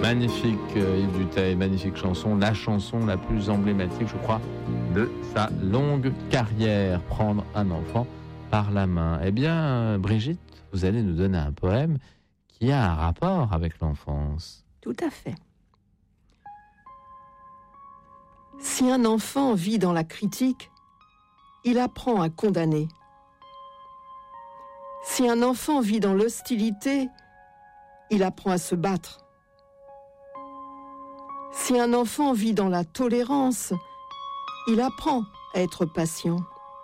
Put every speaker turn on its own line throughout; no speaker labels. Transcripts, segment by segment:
Magnifique Yves Duteil, magnifique chanson, la chanson la plus emblématique, je crois, de sa longue carrière, Prendre un enfant par la main. Eh bien, Brigitte, vous allez nous donner un poème qui a un rapport avec l'enfance.
Tout à fait. Si un enfant vit dans la critique, il apprend à condamner. Si un enfant vit dans l'hostilité, il apprend à se battre. Si un enfant vit dans la tolérance, il apprend à être patient.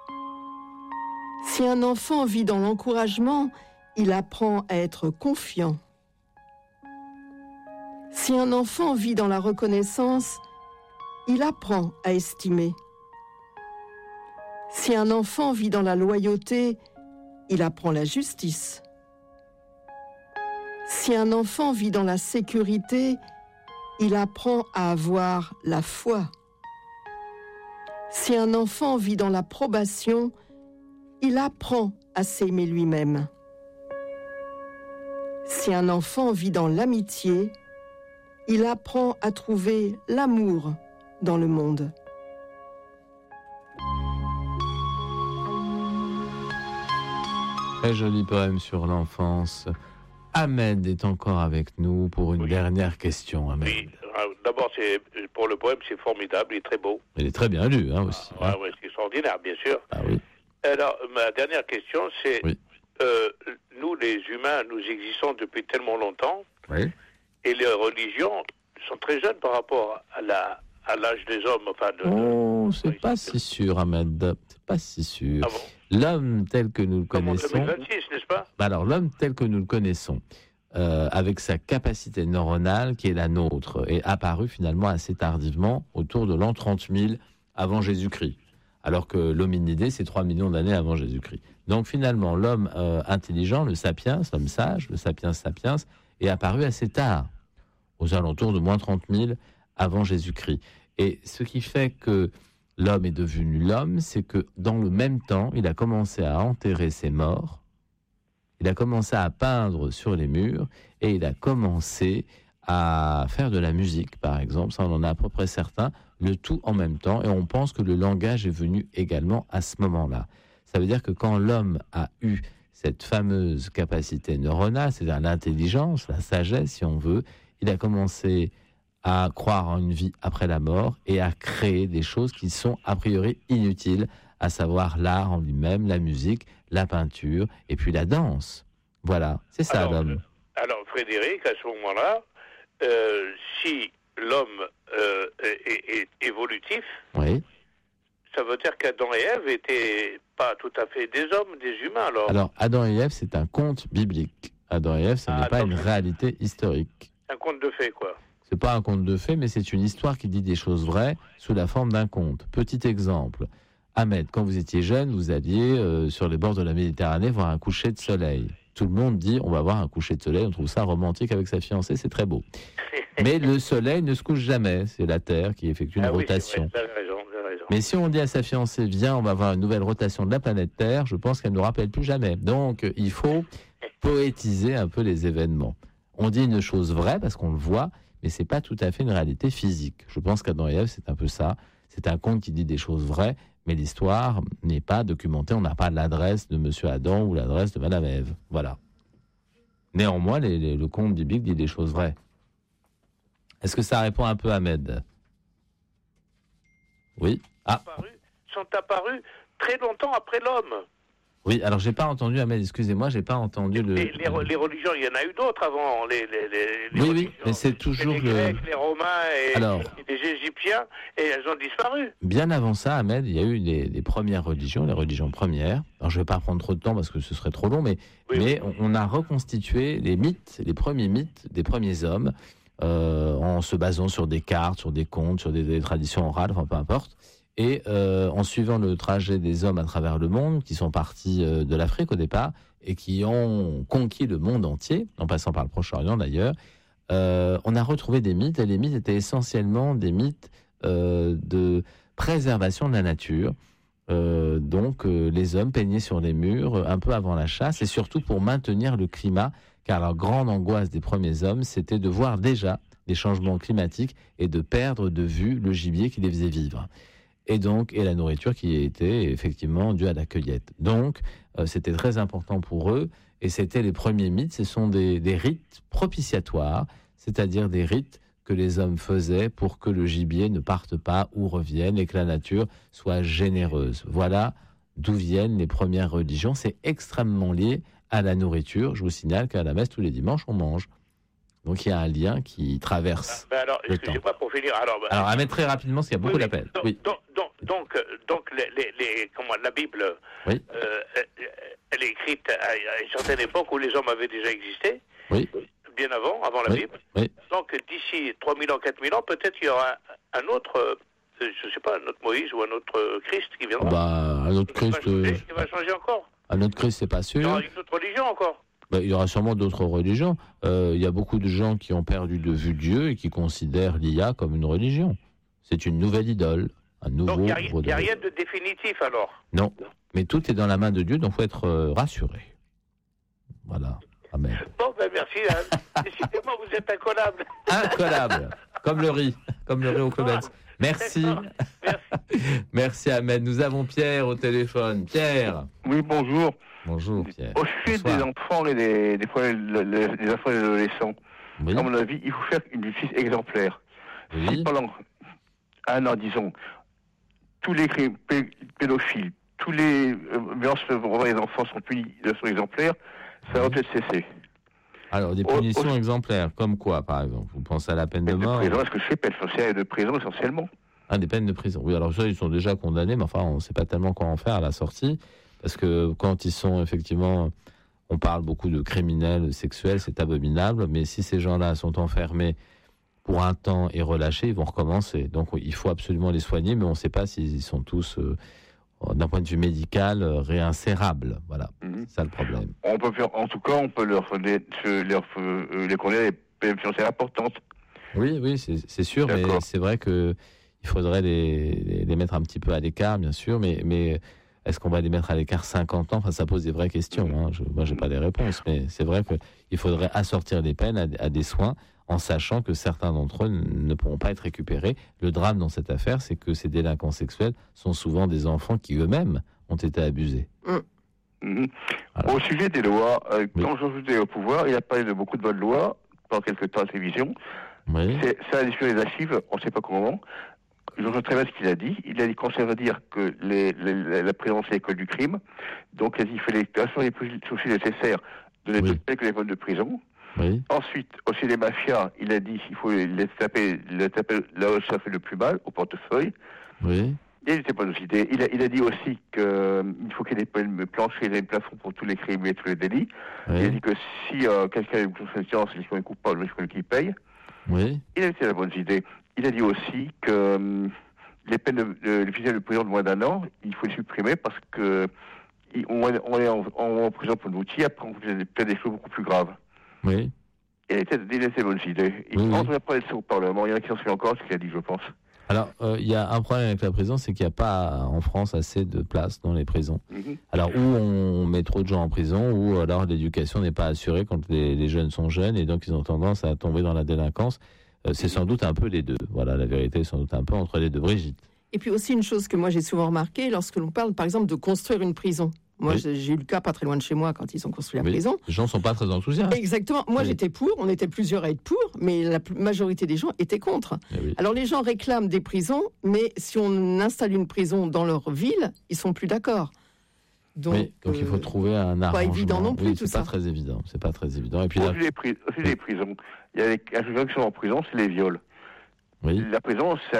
Si un enfant vit dans l'encouragement, il apprend à être confiant. Si un enfant vit dans la reconnaissance, il apprend à estimer. Si un enfant vit dans la loyauté, il apprend la justice. Si un enfant vit dans la sécurité, il apprend à avoir la foi. Si un enfant vit dans l'approbation, il apprend à s'aimer lui-même. Si un enfant vit dans l'amitié, il apprend à trouver l'amour dans le monde.
Très joli poème sur l'enfance. Ahmed est encore avec nous pour une dernière question. Ahmed.
Oui, d'abord, pour le poème, c'est formidable, il est très beau.
Il est très bien lu, aussi.
Oui, c'est extraordinaire, bien sûr.
Ah oui.
Alors, ma dernière question, c'est,
oui.
Nous, les humains, nous existons depuis tellement longtemps,
oui.
Et les religions sont très jeunes par rapport à l'âge des hommes.
C'est pas si sûr, Ahmed. C'est pas si sûr.
Ah bon?
L'homme tel que nous le connaissons...
en 2026, n'est-ce pas?
Alors, l'homme tel que nous le connaissons, avec sa capacité neuronale qui est la nôtre, est apparu finalement assez tardivement, autour de l'an 30 000 avant Jésus-Christ. Alors que l'hominidé, c'est 3 millions d'années avant Jésus-Christ. Donc finalement, l'homme intelligent, le sapiens, l'homme sage, le sapiens sapiens, est apparu assez tard, aux alentours de moins 30 000 avant Jésus-Christ. Et ce qui fait que l'homme est devenu l'homme, c'est que dans le même temps, il a commencé à enterrer ses morts, il a commencé à peindre sur les murs, et il a commencé à faire de la musique, par exemple. Ça, on en a à peu près certains, le tout en même temps, et on pense que le langage est venu également à ce moment-là. Ça veut dire que quand l'homme a eu cette fameuse capacité neuronale, c'est-à-dire l'intelligence, la sagesse, si on veut, il a commencé à croire en une vie après la mort et à créer des choses qui sont a priori inutiles, à savoir l'art en lui-même, la musique, la peinture et puis la danse. Voilà, c'est ça l'homme.
Alors Frédéric, à ce moment-là, si l'homme est évolutif,
oui.
Ça veut dire qu'Adam et Ève n'étaient pas tout à fait des hommes, des humains alors.
Alors Adam et Ève, c'est un conte biblique. Adam et Ève, ce n'est pas une réalité historique.
Un conte de fées, quoi.
C'est pas un conte de fées, mais c'est une histoire qui dit des choses vraies sous la forme d'un conte. Petit exemple. Ahmed, quand vous étiez jeune, vous alliez sur les bords de la Méditerranée voir un coucher de soleil. Tout le monde dit, on va voir un coucher de soleil, on trouve ça romantique avec sa fiancée, c'est très beau. Mais le soleil ne se couche jamais, c'est la Terre qui effectue une rotation.
Vous avez raison.
Mais si on dit à sa fiancée, viens, on va voir une nouvelle rotation de la planète Terre, je pense qu'elle ne nous rappelle plus jamais. Donc, il faut poétiser un peu les événements. On dit une chose vraie parce qu'on le voit, mais c'est pas tout à fait une réalité physique. Je pense qu'Adam et Ève, c'est un peu ça. C'est un conte qui dit des choses vraies, mais l'histoire n'est pas documentée. On n'a pas l'adresse de Monsieur Adam ou l'adresse de Madame Ève. Voilà. Néanmoins, le conte biblique dit des choses vraies. Est-ce que ça répond un peu à Ahmed ? Oui.
Sont apparus très longtemps après l'homme.
Oui, alors j'ai pas entendu, Ahmed, excusez-moi, j'ai pas entendu
les religions, il y en a eu d'autres avant.
Oui, mais c'est toujours
les Grecs, les Romains et les Égyptiens, et elles ont disparu.
Bien avant ça, Ahmed, il y a eu les premières religions, les religions premières. Alors je vais pas prendre trop de temps parce que ce serait trop long, mais on a reconstitué les mythes, les premiers mythes des premiers hommes, en se basant sur des cartes, sur des contes, sur des traditions orales, enfin peu importe. Et en suivant le trajet des hommes à travers le monde, qui sont partis de l'Afrique au départ, et qui ont conquis le monde entier, en passant par le Proche-Orient d'ailleurs, on a retrouvé des mythes, et les mythes étaient essentiellement des mythes de préservation de la nature. Donc les hommes peignaient sur les murs un peu avant la chasse, et surtout pour maintenir le climat car la grande angoisse des premiers hommes, c'était de voir déjà des changements climatiques et de perdre de vue le gibier qui les faisait vivre. Et la nourriture qui était effectivement due à la cueillette. Donc, c'était très important pour eux, et c'était les premiers mythes. Ce sont des rites propitiatoires, c'est-à-dire des rites que les hommes faisaient pour que le gibier ne parte pas ou revienne, et que la nature soit généreuse. Voilà d'où viennent les premières religions. C'est extrêmement lié à la nourriture. Je vous signale qu'à la messe, tous les dimanches, on mange. Donc il y a un lien qui traverse
alors,
le temps.
excusez-moi pour finir. Alors,
à mettre très rapidement, parce qu'il y a beaucoup d'appels. Oui.
Donc la Bible,
Oui.
Elle est écrite à une certaine époque où les hommes avaient déjà existé.
Oui.
Bien avant la Bible.
Oui.
Donc d'ici 3000 ans, 4000 ans, peut-être il y aura un autre, je ne sais pas, un autre Moïse ou un autre Christ qui viendra.
Un autre Christ.
Qui va changer encore.
Un autre Christ, c'est pas sûr.
Il y aura une autre religion encore.
Il y aura sûrement d'autres religions. Il y a beaucoup de gens qui ont perdu de vue Dieu et qui considèrent l'IA comme une religion. C'est une nouvelle idole, un nouveau.
Donc il n'y a rien de définitif alors.
Non, mais tout est dans la main de Dieu, donc il faut être rassuré. Voilà. Amen.
Bon, merci. Décidément, vous êtes incollable.
Incollable, comme le riz au Clobetz. Merci. Merci, Ahmed. Nous avons Pierre au téléphone. Pierre.
Oui, bonjour.
Bonjour, Pierre.
Au sujet des enfants et des enfants et des adolescents,
oui.
À mon avis, il faut faire une justice exemplaire.
Oui.
Si pendant un an, disons, tous les crimes pédophiles, tous les violences envers les enfants sont punis de façon exemplaire, ça va peut-être cesser.
Alors, des punitions exemplaires, comme quoi, par exemple? Vous pensez à la peine de mort?
Est-ce que c'est peine sociale et de prison essentiellement?
Des peines de prison. Oui, alors ça, ils sont déjà condamnés, mais enfin, on ne sait pas tellement quoi en faire à la sortie. Parce que quand ils sont effectivement, on parle beaucoup de criminels sexuels, c'est abominable, mais si ces gens-là sont enfermés pour un temps et relâchés, ils vont recommencer. Donc il faut absolument les soigner, mais on ne sait pas s'ils sont tous, d'un point de vue médical, réinsérables. Voilà, c'est ça le problème.
On peut faire, en tout cas, on peut leur condamner des peines financières importantes.
Oui, c'est sûr,
d'accord.
Mais c'est vrai qu'il faudrait les mettre un petit peu à l'écart, bien sûr, mais est-ce qu'on va les mettre à l'écart 50 ans? Enfin, ça pose des vraies questions. Moi, je n'ai pas les réponses, mais c'est vrai qu'il faudrait assortir les peines à des soins, en sachant que certains d'entre eux ne pourront pas être récupérés. Le drame dans cette affaire, c'est que ces délinquants sexuels sont souvent des enfants qui eux-mêmes ont été abusés.
Au sujet des lois, quand Jean Joudet est au pouvoir, il a parlé de beaucoup de bonnes lois, pendant quelques temps à la télévision.
Oui.
Ça a sur les archives, on ne sait pas comment. Je vois très bien ce qu'il a dit. Il a dit qu'on ça veut dire que la prison, c'est l'école du crime. Donc, il fait les sourcils nécessaires de les taper que les vols de prison.
Oui.
Ensuite, aussi les mafias, il a dit qu'il faut les taper là où ça fait le plus mal, au portefeuille.
Oui.
Et il n'était pas aussi idée. Il a dit aussi qu'il faut qu'il y ait des peines planchées et des plafonds pour tous les crimes et tous les délits. Oui. Il a dit que si quelqu'un a une conscience, il faut qu'il coupe pas, il faut qu'il paye.
Oui.
Il a été la bonne idée. Il a dit aussi que les peines de de prison de moins d'un an, il faut les supprimer parce que on est en prison pour un outil, après on fait des choses beaucoup plus graves.
Oui.
Il a été la bonne idée. Il pense pas être au Parlement. Il y en a qui s'en souviennent encore ce qu'il a dit, je pense.
Alors, il y a un problème avec la prison, c'est qu'il n'y a pas en France assez de place dans les prisons. Alors, ou on met trop de gens en prison, ou alors l'éducation n'est pas assurée quand les jeunes sont jeunes, et donc ils ont tendance à tomber dans la délinquance. C'est sans doute un peu les deux. Voilà, la vérité est sans doute un peu entre les deux. Brigitte.
Et puis aussi une chose que moi j'ai souvent remarqué, lorsque l'on parle par exemple de construire une prison. Moi, j'ai eu le cas pas très loin de chez moi quand ils ont construit la prison.
Les gens ne sont pas très enthousiastes.
Exactement. Moi, j'étais pour. On était plusieurs à être pour, mais la majorité des gens étaient contre. Alors, les gens réclament des prisons, mais si on installe une prison dans leur ville, ils sont plus d'accord. Donc
il faut trouver un arrangement.
Pas évident non plus, tout ça.
C'est pas très évident. Et puis
aussi les prisons. Il y a des gens qui sont en prison, c'est les viols.
Oui.
La prison, c'est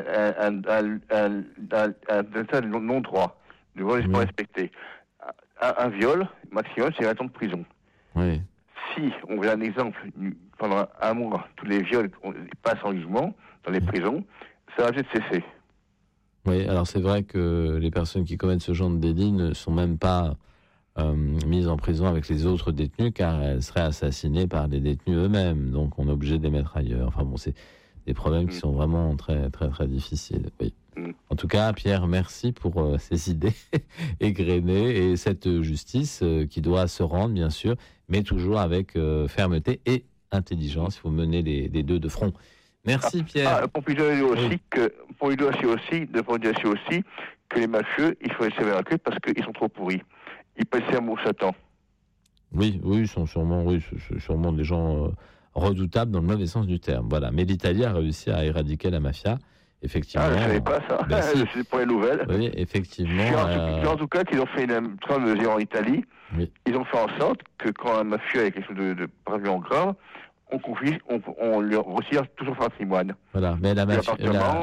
un non-droit. Le vol n'est pas respecté. Un viol, maximum, c'est 20 ans de prison.
Oui.
Si on veut un exemple, pendant un mois, tous les viols passent en jugement dans les prisons, ça va peut-être cesser.
Oui, alors c'est vrai que les personnes qui commettent ce genre de délit ne sont même pas mises en prison avec les autres détenus, car elles seraient assassinées par les détenus eux-mêmes. Donc on est obligé de les mettre ailleurs. Enfin bon, c'est des problèmes qui sont vraiment très, très, très difficiles. Oui. En tout cas, Pierre, merci pour ces idées égrenées et cette justice qui doit se rendre, bien sûr, mais toujours avec fermeté et intelligence. Il faut mener les deux de front. Merci, Pierre.
Pompidou aussi que les mafieux, il faut les sévères avec eux parce qu'ils sont trop pourris. Ils passent un mot Satan.
Oui, ils sont sûrement des gens redoutables dans le mauvais sens du terme. Voilà. Mais l'Italie a réussi à éradiquer la mafia. Effectivement.
Je ne savais pas ça. Ben, c'est pour les nouvelles.
Oui, effectivement.
En tout cas, qu'ils ont fait une grande mesure en Italie. Oui. Ils ont fait en sorte que quand un mafieux a quelque chose de vraiment grave, on lui retire tout son patrimoine.
Voilà. Mais la mafia,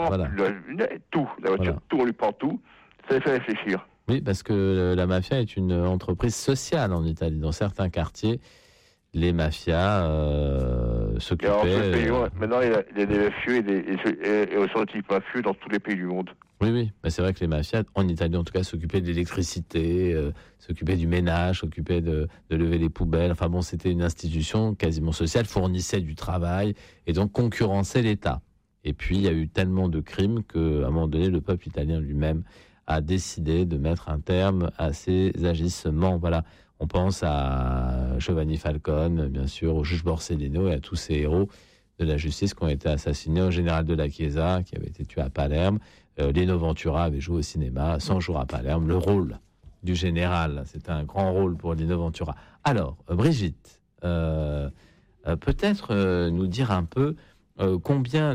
tout, la voiture, tout, on lui prend tout. Ça les fait réfléchir.
Oui, parce que la mafia est une entreprise sociale en Italie. Dans certains quartiers, les mafias s'occupaient...
Maintenant, il y a des mafieux et aussi des types mafieux dans tous les pays du monde.
Oui. Mais c'est vrai que les mafias, en Italie en tout cas, s'occupaient de l'électricité, s'occupaient du ménage, s'occupaient de lever les poubelles. Enfin bon, c'était une institution quasiment sociale, fournissait du travail et donc concurrençait l'État. Et puis, il y a eu tellement de crimes qu'à un moment donné, le peuple italien lui-même a décidé de mettre un terme à ces agissements. Voilà. On pense à Giovanni Falcone, bien sûr, au juge Borsellino et à tous ces héros de la justice qui ont été assassinés, au général de la Chiesa qui avait été tué à Palerme. Lino Ventura avait joué au cinéma 100 jours à Palerme. Le rôle du général, c'était un grand rôle pour Lino Ventura. Alors, Brigitte, peut-être nous dire un peu combien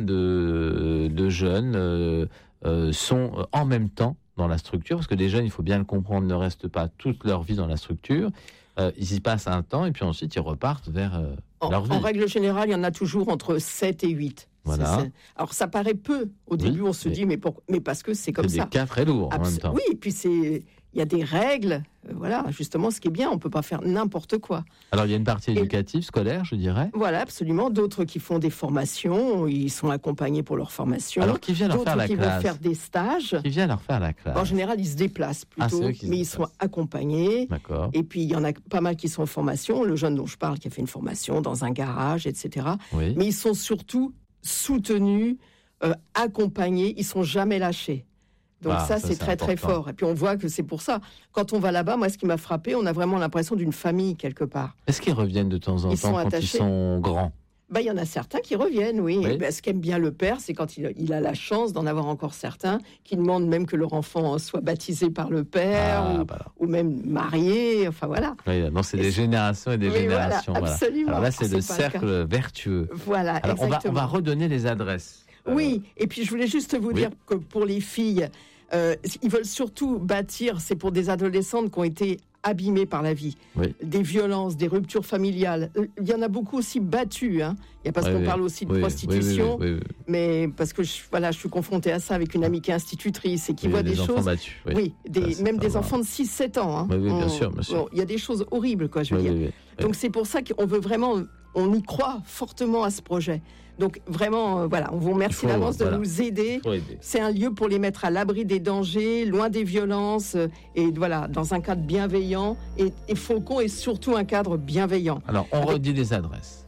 de jeunes sont en même temps dans la structure, parce que les jeunes, il faut bien le comprendre, ne restent pas toute leur vie dans la structure. Ils y passent un temps et puis ensuite ils repartent vers leur vie.
En règle générale, il y en a toujours entre 7 et 8.
Voilà.
Alors ça paraît peu. Au début, on se dit, mais parce que c'est comme ça.
C'est des cas très lourds en même temps.
Oui, et puis il y a des règles. Voilà, justement, ce qui est bien, on ne peut pas faire n'importe quoi.
Alors, il y a une partie éducative, scolaire, je dirais.
Voilà, absolument. D'autres qui font des formations, ils sont accompagnés pour leur formation.
Alors, qui vient leur faire la classe ?
D'autres qui vont faire des stages.
Qui vient leur faire la classe ?
En général, ils se déplacent plutôt, mais ils sont accompagnés.
D'accord.
Et puis, il y en a pas mal qui sont en formation. Le jeune dont je parle, qui a fait une formation dans un garage, etc.
Oui.
Mais ils sont surtout soutenus, accompagnés. Ils ne sont jamais lâchés. Donc ça, c'est très, important. Très fort. Et puis, on voit que c'est pour ça. Quand on va là-bas, moi, ce qui m'a frappé, on a vraiment l'impression d'une famille, quelque part.
Est-ce qu'ils reviennent de temps en temps quand ils sont grands ?
Il y en a certains qui reviennent, oui. Ce qu'aime bien le père, c'est quand il a la chance d'en avoir encore certains qui demandent même que leur enfant soit baptisé par le père ou même marié. Enfin, voilà.
Oui, non, c'est des générations et des générations.
Voilà, absolument.
Alors là, c'est le cercle vertueux.
Voilà,
alors, on va redonner les adresses.
Oui, et puis je voulais juste vous dire que pour les filles, ils veulent surtout bâtir, c'est pour des adolescentes qui ont été abîmées par la vie, des violences, des ruptures familiales. Il y en a beaucoup aussi battues. Hein. Il y a parce qu'on parle aussi de prostitution, mais parce que je suis confrontée à ça avec une amie qui est institutrice et qui voit des choses.
Battus,
même des enfants de 6-7 ans. Hein.
Oui, bien sûr.
Il y a des choses horribles, quoi, je veux dire. Donc c'est pour ça qu'on veut vraiment, on y croit fortement à ce projet. Donc vraiment, on vous remercie d'avance de nous aider. C'est un lieu pour les mettre à l'abri des dangers, loin des violences, et voilà, dans un cadre bienveillant. Et Faucon est surtout un cadre bienveillant.
Alors, on redit les adresses.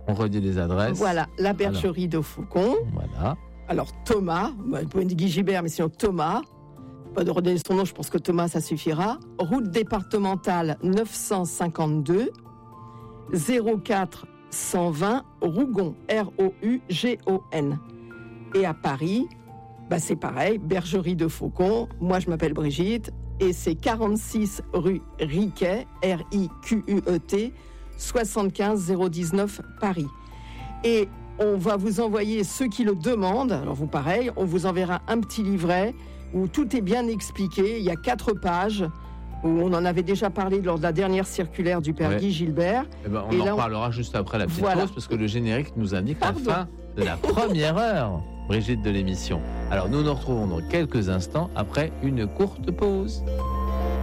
Voilà, la bergerie de Faucon.
Voilà.
Alors, Thomas, vous pouvez dire Guy Gibert, mais sinon Thomas. Pas de redonner son nom, je pense que Thomas, ça suffira. Route départementale 952, 04 120 Rougon, R-O-U-G-O-N. Et à Paris, c'est pareil, bergerie de Faucon. Moi, je m'appelle Brigitte et c'est 46 rue Riquet, R-I-Q-U-E-T, 75 019 Paris. Et on va vous envoyer ceux qui le demandent. Alors vous, pareil, on vous enverra un petit livret où tout est bien expliqué. Il y a 4 pages. Où on en avait déjà parlé lors de la dernière circulaire du père Guy Gilbert.
On en parlera juste après la petite pause, parce que le générique nous indique la fin de la première heure, Brigitte, de l'émission. Alors nous nous retrouvons dans quelques instants après une courte pause.